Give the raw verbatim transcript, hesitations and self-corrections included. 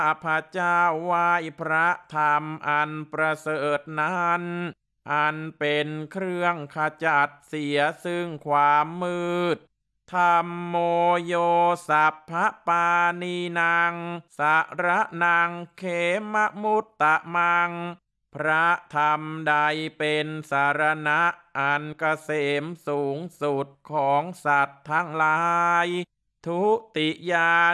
ข้าพเจ้าไหว้พระธรรมอันประเสริฐนั้นอันเป็นเครื่องขจัดเสียซึ่งความมืดธัมโมโยสัพพปานีนังสระนังเขมะมุตตะมังพระธรรมใดเป็นสารณะอันเกษมสูงสุดของสัตว์ทั้งหลายทุติยา